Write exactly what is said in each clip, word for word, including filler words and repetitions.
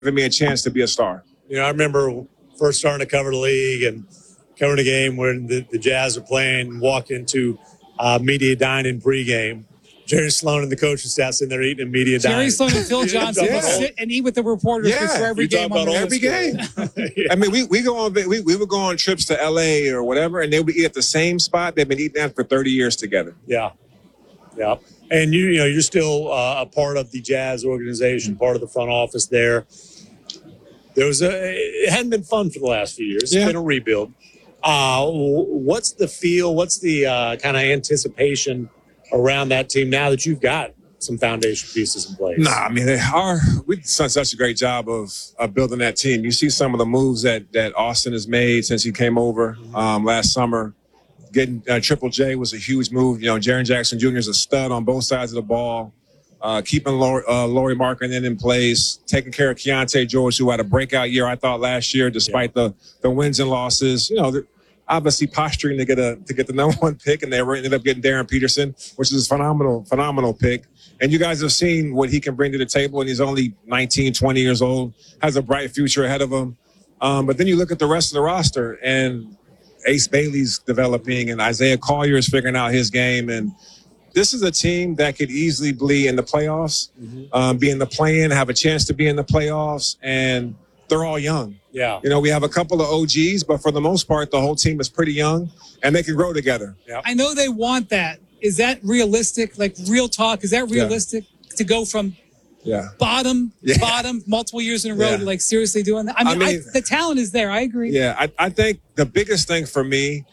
giving me a chance to be a star. You know, I remember first starting to cover the league and covering a game when the, the Jazz are playing, walk into uh, media dining pregame. Jerry Sloan and the coaching staff sitting there eating in media Jerry dining. Sloan and Phil Johnson Yeah. would sit and eat with the reporters Yeah. before every You talk game. On about the Every road. game. Yeah. I mean, we, we go on we, we would go on trips to L A or whatever, and they would eat at the same spot. They've been eating at for thirty years together. Yeah, yeah. And you, you know, you're still uh, a part of the Jazz organization, part of the front office there. There was a. It hadn't been fun for the last few years. It's Yeah. been a rebuild. Uh, what's the feel? What's the uh, kind of anticipation around that team now that you've got some foundation pieces in place? Nah, I mean, they are, we've done such a great job of, of building that team. You see some of the moves that, that Austin has made since he came over um, last summer. Getting uh, Triple J was a huge move. You know, Jaren Jackson Junior is a stud on both sides of the ball. Uh, keeping Laurie, uh, Laurie Markkinen in place, taking care of Keontae George, who had a breakout year, I thought, last year, despite yeah. the, the wins and losses. You know, obviously posturing to get a to get the number one pick, and they ended up getting Darren Peterson, which is a phenomenal, phenomenal pick. And you guys have seen what he can bring to the table, and he's only nineteen, twenty years old, has a bright future ahead of him. Um, but then you look at the rest of the roster, and Ace Bailey's developing, and Isaiah Collier is figuring out his game, and this is a team that could easily be in the playoffs, mm-hmm. um, be in the play-in, have a chance to be in the playoffs, and they're all young. Yeah. You know, we have a couple of O Gs, but for the most part, the whole team is pretty young, and they can grow together. Yeah. I know they want that. Is that realistic? Like, real talk, is that realistic yeah. to go from yeah. bottom, yeah. bottom, multiple years in a row yeah. to, like, seriously doing that? I mean, I mean I, the talent is there. I agree. Yeah, I, I think the biggest thing for me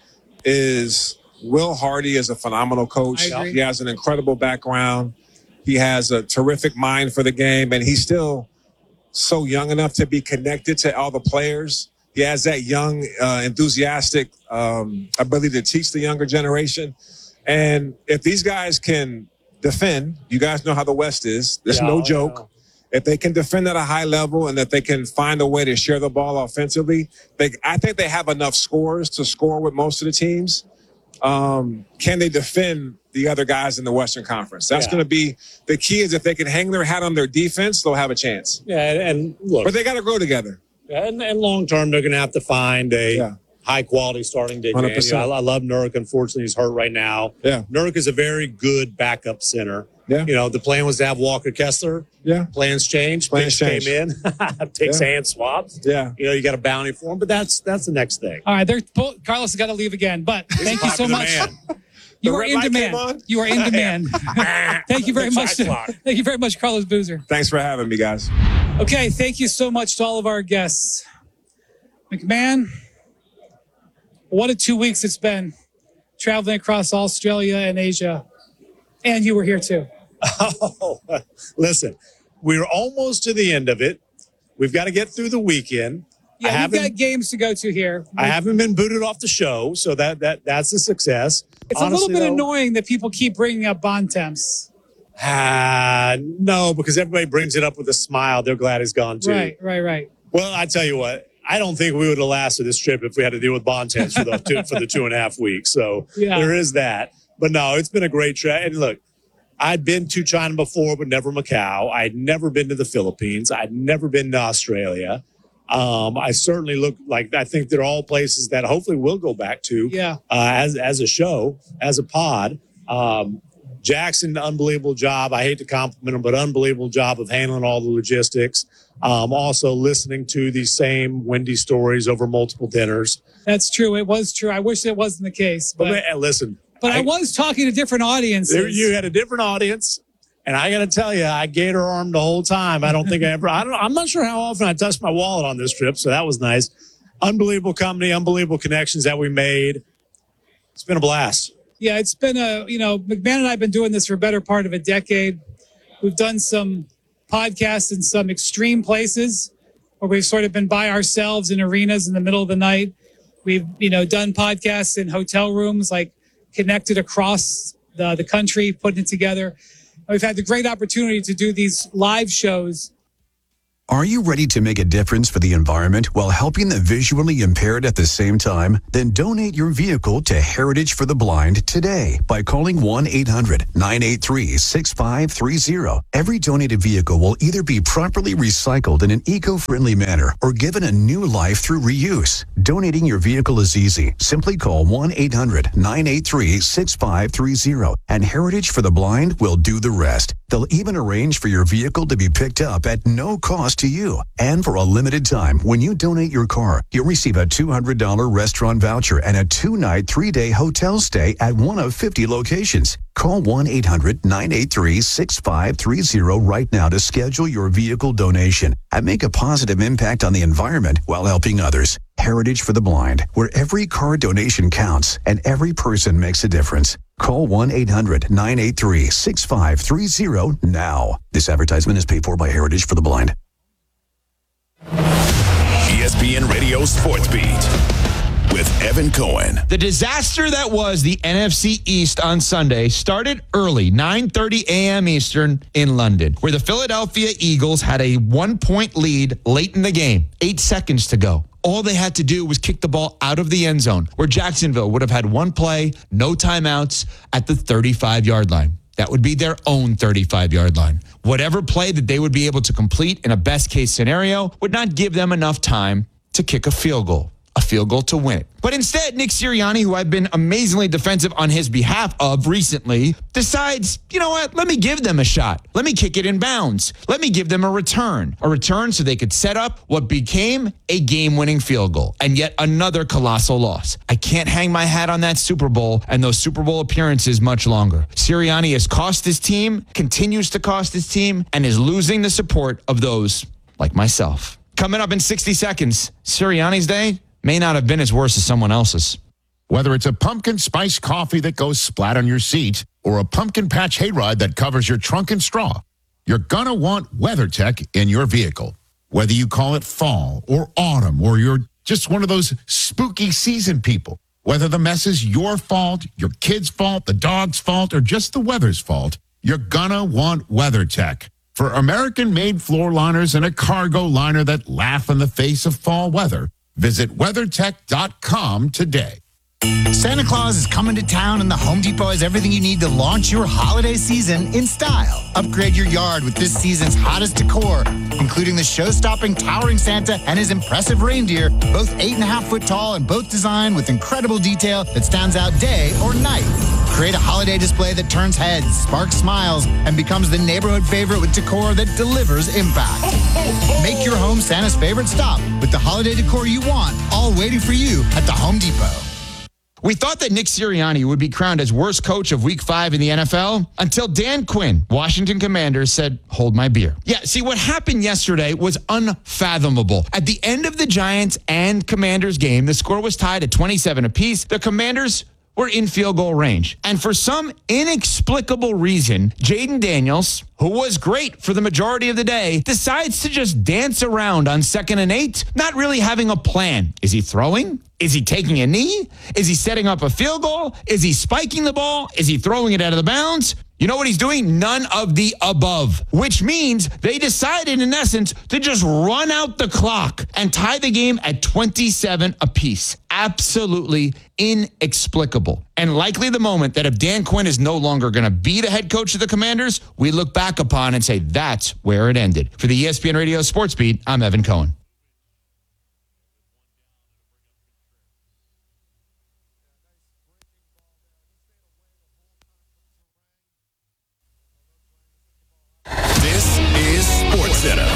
is Will Hardy is a phenomenal coach. He has an incredible background. He has a terrific mind for the game, and he's still so young enough to be connected to all the players. He has that young, uh, enthusiastic um, ability to teach the younger generation. And if these guys can defend, you guys know how the West is. There's yeah, no joke. Yeah. If they can defend at a high level and that they can find a way to share the ball offensively, they, I think they have enough scores to score with most of the teams. Um, can they defend the other guys in the Western Conference? That's yeah. going to be the key. Is if they can hang their hat on their defense, they'll have a chance. Yeah, and, and look, but they got to grow together. Yeah, and, and long term, they're going to have to find a yeah. high quality starting big man. You know, I, I love Nurk. Unfortunately, he's hurt right now. Yeah, Nurk is a very good backup center. Yeah, you know, the plan was to have Walker Kessler. Yeah, plans changed. Plans changed. Came in, takes yeah. hand swaps. Yeah, you know, you got a bounty for him, but that's that's the next thing. All right, they're Carlos has got to leave again, but He's thank you so much. You are in demand. You are in demand. Thank you very much. Thank you very much, Carlos Boozer. Thanks for having me, guys. Okay, thank you so much to all of our guests. McMahon, what a two weeks it's been, traveling across Australia and Asia. And you were here too. Oh, listen, we're almost to the end of it. We've got to get through the weekend. Yeah, we've got games to go to here. I haven't been booted off the show, so that that that's a success. It's Honestly, a little bit though, annoying that people keep bringing up Bontemps. Ah, no, because everybody brings it up with a smile. They're glad he's gone too. Right, right, right. Well, I tell you what, I don't think we would have lasted this trip if we had to deal with Bontemps for the two, for the two and a half weeks. So yeah. there is that. But no, it's been a great trip. And look, I'd been to China before, but never Macau. I'd never been to the Philippines. I'd never been to Australia. Um, I certainly look like I think they're all places that hopefully we'll go back to yeah. uh, as as a show, as a pod. Um, Jackson, unbelievable job. I hate to compliment him, but unbelievable job of handling all the logistics. Um, also listening to these same Wendy stories over multiple dinners. That's true. It was true. I wish it wasn't the case. But, but listen. But I, I was talking to different audiences. You had a different audience. And I got to tell you, I gator armed the whole time. I don't think I ever, I don't, I'm not sure how often I touched my wallet on this trip. So that was nice. Unbelievable company, unbelievable connections that we made. It's been a blast. Yeah, it's been a, you know, McMahon and I have been doing this for a better part of a decade. We've done some podcasts in some extreme places where we've sort of been by ourselves in arenas in the middle of the night. We've, you know, done podcasts in hotel rooms, like connected across the, the country, putting it together. We've had the great opportunity to do these live shows Are you ready to make a difference for the environment while helping the visually impaired at the same time? Then donate your vehicle to Heritage for the Blind today by calling one eight hundred nine eight three six five three zero. Every donated vehicle will either be properly recycled in an eco-friendly manner or given a new life through reuse. Donating your vehicle is easy. Simply call one eight hundred nine eight three six five three zero and Heritage for the Blind will do the rest. They'll even arrange for your vehicle to be picked up at no cost to you. And for a limited time, when you donate your car, you'll receive a two hundred dollars restaurant voucher and a two-night, three-day hotel stay at one of fifty locations. Call one eight hundred nine eight three six five three zero right now to schedule your vehicle donation and make a positive impact on the environment while helping others. Heritage for the Blind, where every car donation counts and every person makes a difference. Call one eight hundred nine eight three six five three zero now. This advertisement is paid for by Heritage for the Blind. E S P N Radio Sports Beat with Evan Cohen. The disaster that was the N F C East on Sunday started early, nine thirty a.m. Eastern in London, where the Philadelphia Eagles had a one-point lead late in the game, eight seconds to go. All they had to do was kick the ball out of the end zone, where Jacksonville would have had one play, no timeouts, at the thirty-five-yard line. That would be their own thirty-five-yard line. Whatever play that they would be able to complete in a best-case scenario would not give them enough time to kick a field goal. A field goal to win it. But instead, Nick Sirianni, who I've been amazingly defensive on his behalf of recently, decides, you know what, let me give them a shot. Let me kick it in bounds. Let me give them a return. A return so they could set up what became a game-winning field goal. And yet another colossal loss. I can't hang my hat on that Super Bowl and those Super Bowl appearances much longer. Sirianni has cost his team, continues to cost his team, and is losing the support of those like myself. Coming up in sixty seconds, Sirianni's day may not have been as worse as someone else's. Whether it's a pumpkin spice coffee that goes splat on your seat or a pumpkin patch hayride that covers your trunk and straw, you're gonna want WeatherTech in your vehicle. Whether you call it fall or autumn or you're just one of those spooky season people, whether the mess is your fault, your kid's fault, the dog's fault, or just the weather's fault, you're gonna want WeatherTech. For American-made floor liners and a cargo liner that laugh in the face of fall weather, visit WeatherTech dot com today. Santa Claus is coming to town and the Home Depot has everything you need to launch your holiday season in style. Upgrade your yard with this season's hottest decor, including the show-stopping towering Santa and his impressive reindeer, both eight and a half foot tall and both designed with incredible detail that stands out day or night. Create a holiday display that turns heads, sparks smiles, and becomes the neighborhood favorite with decor that delivers impact. Make your home Santa's favorite stop with the holiday decor you want, all waiting for you at the Home Depot. We thought that Nick Sirianni would be crowned as worst coach of week five in the N F L until Dan Quinn, Washington Commanders, said, hold my beer. Yeah, see, what happened yesterday was unfathomable. At the end of the Giants and Commanders game, the score was tied at twenty-seven apiece. The Commanders were in field goal range. And for some inexplicable reason, Jaden Daniels, who was great for the majority of the day, decides to just dance around on second and eight, not really having a plan. Is he throwing? Is he taking a knee? Is he setting up a field goal? Is he spiking the ball? Is he throwing it out of the bounds? You know what he's doing? None of the above, which means they decided, in essence, to just run out the clock and tie the game at twenty-seven apiece. Absolutely inexplicable. And likely the moment that if Dan Quinn is no longer going to be the head coach of the Commanders, we look back upon and say that's where it ended. For the E S P N Radio Sports Beat, I'm Evan Cohen. This is SportsCenter.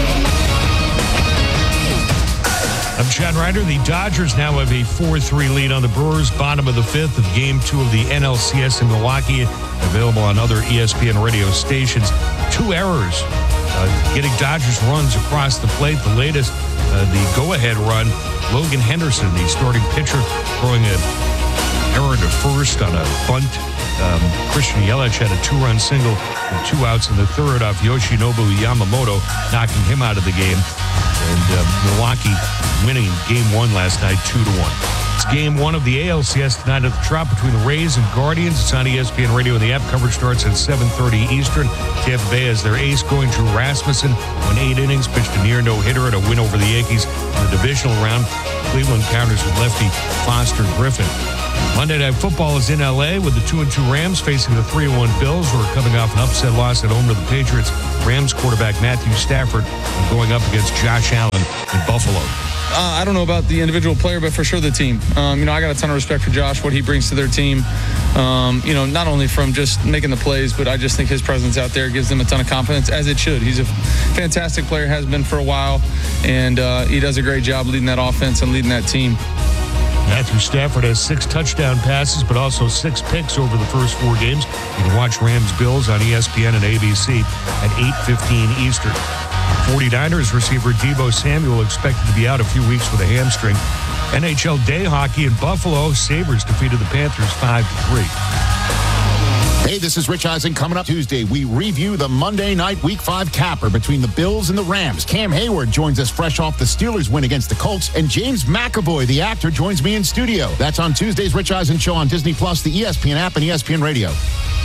I'm Chad Ryder. The Dodgers now have a four three lead on the Brewers, bottom of the fifth of game two of the N L C S in Milwaukee, available on other E S P N radio stations. Two errors uh, getting Dodgers runs across the plate. The latest, uh, the go-ahead run, Logan Henderson, the starting pitcher, throwing an error to first on a bunt. Um, Christian Yelich had a two-run single with two outs in the third off Yoshinobu Yamamoto, knocking him out of the game. And uh, Milwaukee winning game one last night, two to one. It's game one of the A L C S tonight at the Trop between the Rays and Guardians. It's on E S P N Radio, and the app coverage starts at seven thirty Eastern. Tampa Bay has their ace going to Rasmussen. Won eight innings, pitched a near no-hitter and a win over the Yankees in the divisional round. Cleveland counters with lefty Foster Griffin. Monday Night Football is in L A with the two and two Rams facing the three and one Bills, who are coming off an upset loss at home to the Patriots. Rams quarterback Matthew Stafford going up against Josh Allen in Buffalo. Uh, I don't know about the individual player, but for sure the team. Um, you know, I got a ton of respect for Josh, what he brings to their team. Um, you know, not only from just making the plays, but I just think his presence out there gives them a ton of confidence, as it should. He's a fantastic player, has been for a while, and uh, he does a great job leading that offense and leading that team. Matthew Stafford has six touchdown passes, but also six picks over the first four games. You can watch Rams-Bills on E S P N and A B C at eight fifteen Eastern. 49ers receiver Deebo Samuel expected to be out a few weeks with a hamstring. N H L day hockey in Buffalo. Sabres defeated the Panthers five to three. Hey, this is Rich Eisen. Coming up Tuesday, we review the Monday night Week five capper between the Bills and the Rams. Cam Hayward joins us fresh off the Steelers win against the Colts, and James McAvoy, the actor, joins me in studio. That's on Tuesday's Rich Eisen Show on Disney Plus, the E S P N app, and E S P N Radio.